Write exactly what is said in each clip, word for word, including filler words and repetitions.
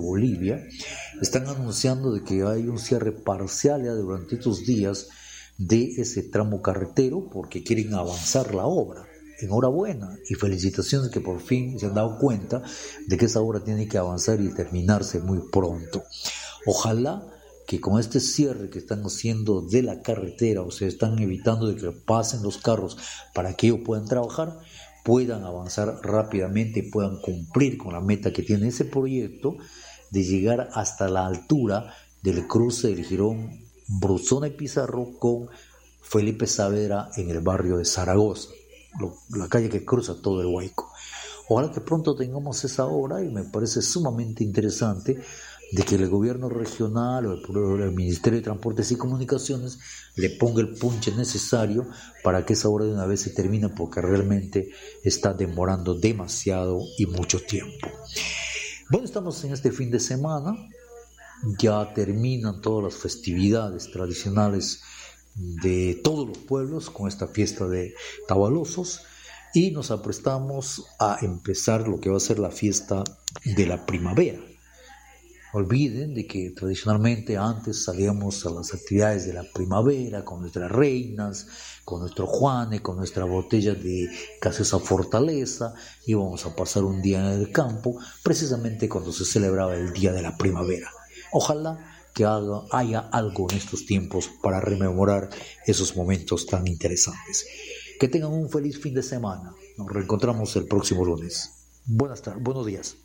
Bolivia, están anunciando de que hay un cierre parcial ya durante estos días de ese tramo carretero porque quieren avanzar la obra. Enhorabuena y felicitaciones que por fin se han dado cuenta de que esa obra tiene que avanzar y terminarse muy pronto. Ojalá que con este cierre que están haciendo de la carretera, o sea, están evitando de que pasen los carros para que ellos puedan trabajar, puedan avanzar rápidamente y puedan cumplir con la meta que tiene ese proyecto de llegar hasta la altura del cruce del jirón Brusona y Pizarro con Felipe Saavedra en el barrio de Zaragoza, la calle que cruza todo el Huayco. Ojalá que pronto tengamos esa obra y me parece sumamente interesante de que el gobierno regional o el, el Ministerio de Transportes y Comunicaciones le ponga el punche necesario para que esa obra de una vez se termine, porque realmente está demorando demasiado y mucho tiempo. Bueno, estamos en este fin de semana, ya terminan todas las festividades tradicionales de todos los pueblos con esta fiesta de Tabalozos y nos aprestamos a empezar lo que va a ser la fiesta de la primavera. Olviden de que tradicionalmente antes salíamos a las actividades de la primavera con nuestras reinas, con nuestro Juane, con nuestra botella de gaseosa Fortaleza, íbamos a pasar un día en el campo, precisamente cuando se celebraba el Día de la Primavera. Ojalá que haga, haya algo en estos tiempos para rememorar esos momentos tan interesantes. Que tengan un feliz fin de semana. Nos reencontramos el próximo lunes. Buenas tardes, buenos días.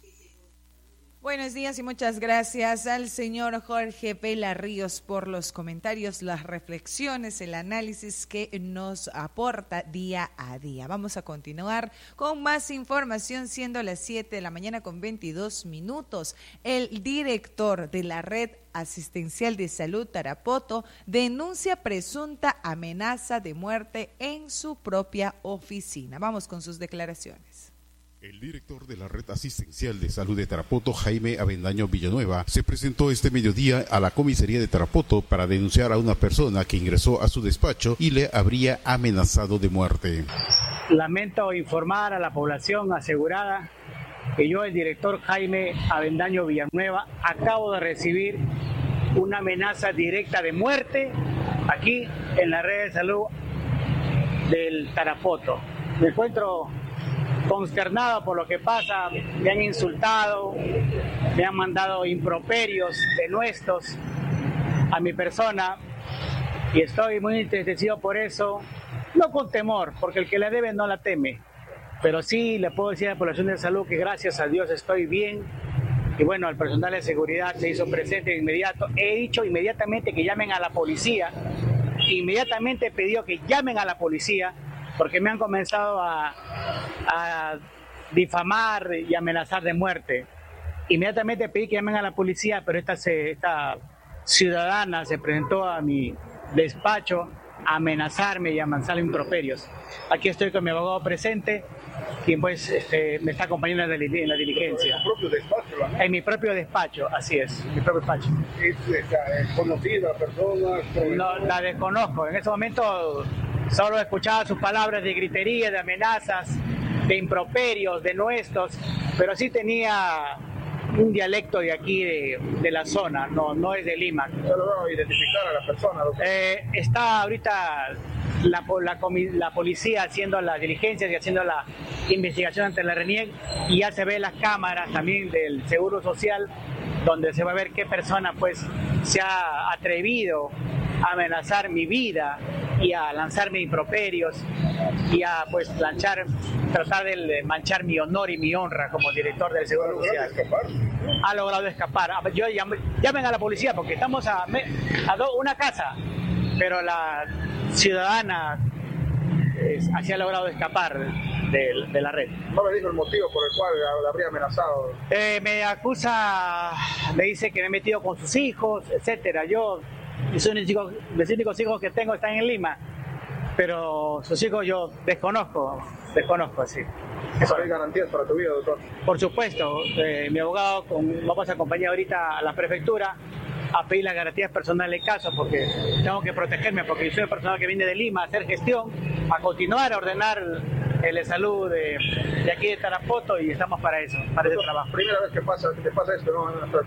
Buenos días y muchas gracias al señor Jorge Vela Ríos por los comentarios, las reflexiones, el análisis que nos aporta día a día. Vamos a continuar con más información, siendo las siete de la mañana con veintidós minutos. El director de la Red Asistencial de Salud Tarapoto denuncia presunta amenaza de muerte en su propia oficina. Vamos con sus declaraciones. El director de la Red Asistencial de Salud de Tarapoto, Jaime Avendaño Villanueva, se presentó este mediodía a la comisaría de Tarapoto para denunciar a una persona que ingresó a su despacho y le habría amenazado de muerte. Lamento informar a la población asegurada que yo, el director Jaime Avendaño Villanueva, acabo de recibir una amenaza directa de muerte aquí en la red de salud del Tarapoto. Me encuentro consternado por lo que pasa, me han insultado, me han mandado improperios denuestos a mi persona y estoy muy entristecido por eso, no con temor, porque el que la debe no la teme, pero sí le puedo decir a la población de salud que gracias a Dios estoy bien y bueno, el personal de seguridad se hizo presente de inmediato. He dicho inmediatamente que llamen a la policía, inmediatamente he pedido que llamen a la policía porque me han comenzado a, a difamar y amenazar de muerte. Inmediatamente pedí que llamen a la policía, pero esta, se, esta ciudadana se presentó a mi despacho a amenazarme y a amenazarme improperios. Aquí estoy con mi abogado presente, quien pues este, me está acompañando en la, en la diligencia. ¿En tu propio despacho? ¿No? En mi propio despacho, así es, en mi propio despacho. ¿Es conocida la persona? No, la desconozco. En ese momento solo escuchaba sus palabras de gritería, de amenazas, de improperios, de nuestros, pero sí tenía un dialecto de aquí, de, de la zona, no, no es de Lima. ¿No logró identificar a la persona? Eh, está ahorita la, la, la policía haciendo las diligencias y haciendo la investigación ante la RENIEC, y ya se ve las cámaras también del Seguro Social, donde se va a ver qué persona pues se ha atrevido a amenazar mi vida y a lanzarme improperios y a pues planchar, tratar de manchar mi honor y mi honra como director del Seguro Social. Ha logrado escapar. Yo llamen a la policía porque estamos a, a do, una casa, pero la ciudadana eh, así ha logrado escapar de, de la red. ¿No me dijo el motivo por el cual la habría amenazado? Eh, me acusa, me dice que me he metido con sus hijos, etcétera. Yo Mis únicos, mis únicos hijos que tengo están en Lima, pero sus hijos yo desconozco, desconozco, sí. ¿Hay garantías para tu vida, doctor? Por supuesto, eh, mi abogado con, vamos a acompañar ahorita a la prefectura a pedir las garantías personales del caso, porque tengo que protegerme, porque yo soy el personal que viene de Lima a hacer gestión, a continuar a ordenar el salud de, de aquí de Tarapoto, y estamos para eso, para ese trabajo. Primera vez que pasa, que te pasa esto, ¿no?